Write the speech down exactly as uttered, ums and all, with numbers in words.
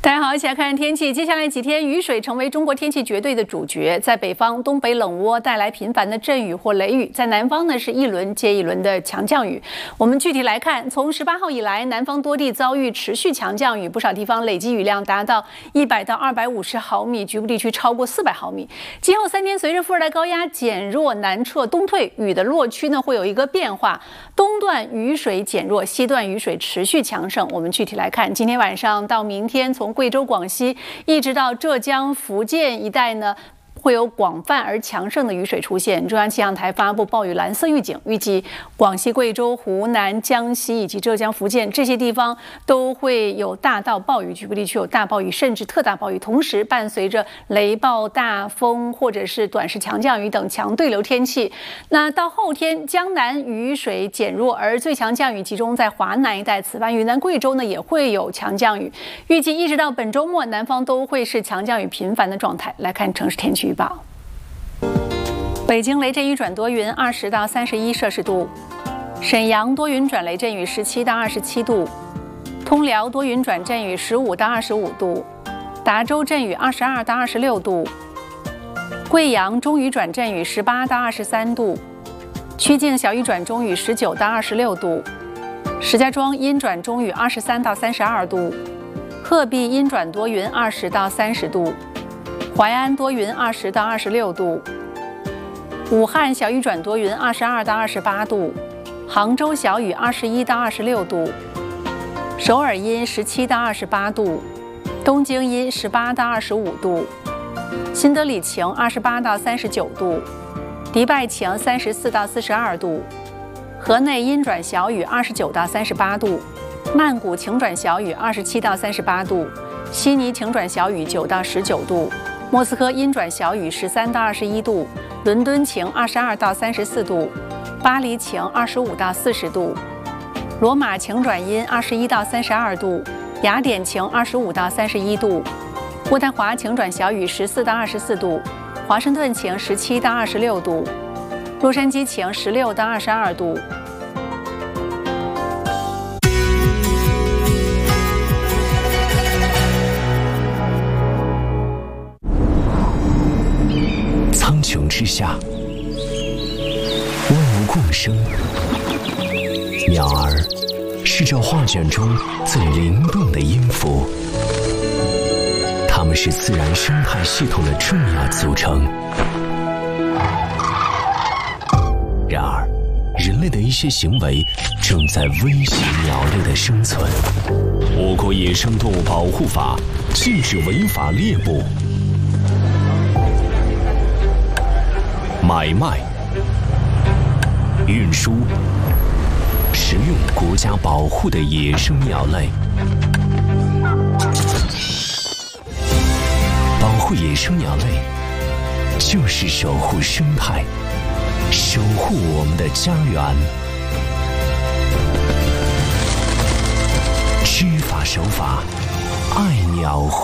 大家好，一起来看天气。接下来几天，雨水成为中国天气绝对的主角。在北方，东北冷涡带来频繁的阵雨或雷雨；在南方呢，是一轮接一轮的强降雨。我们具体来看，从十八号以来，南方多地遭遇持续强降雨，不少地方累计雨量达到一百到二百五十毫米，局部地区超过四百毫米。今后三天，随着副热带高压减弱南撤东退，雨的落区呢会有一个变化，东段雨水减弱，西段雨水持续强盛。我们具体来看，今天晚上到明天，从贵州、广西一直到浙江、福建一带呢，会有广泛而强盛的雨水出现。中央气象台发布暴雨蓝色预警，预计广西、贵州、湖南、江西以及浙江、福建这些地方都会有大到暴雨，局部地区有大暴雨甚至特大暴雨，同时伴随着雷暴、大风或者是短时强降雨等强对流天气。那到后天，江南雨水减弱，而最强降雨集中在华南一带。此外，云南、贵州呢也会有强降雨。预计一直到本周末，南方都会是强降雨频繁的状态。来看城市天气预报。北京雷阵雨转多云，二十到三十一摄氏度；沈阳多云转雷阵雨，十七到二十七度；通辽多云转阵雨，十五到二十五度；达州阵雨，二十二到二十六度；贵阳中雨转阵雨，十八到二十三度；曲靖小雨转中雨，十九到二十六度；石家庄阴转中雨，二十三到三十二度；鹤壁阴转多云，二十到三十度；淮安多云，二十到二十六度；武汉小雨转多云，二十二到二十八度；杭州小雨，二十一到二十六度；首尔阴，十七到二十八度；东京阴，十八到二十五度；新德里晴，二十八到三十九度；迪拜晴，三十四到四十二度；河内阴转小雨，二十九到三十八度；曼谷晴转小雨，二十七到三十八度；悉尼晴转小雨，九到十九度；莫斯科阴转小雨，十三到二十一度；伦敦晴，二十二到三十四度；巴黎晴，二十五到四十度；罗马晴转阴，二十一到三十二度；雅典晴，二十五到三十一度；渥太华晴转小雨，十四到二十四度；华盛顿晴，十七到二十六度；洛杉矶晴，十六到二十二度。 苍穹之下，万物共生。鸟儿是这画卷中最灵动的音符，它们是自然生态系统的重要组成。然而，人类的一些行为正在威胁鸟类的生存。我国野生动物保护法禁止违法猎捕、买卖、运输、食用国家保护的野生鸟类。保护野生鸟类，就是守护生态，守护我们的家园。知法守法，爱鸟。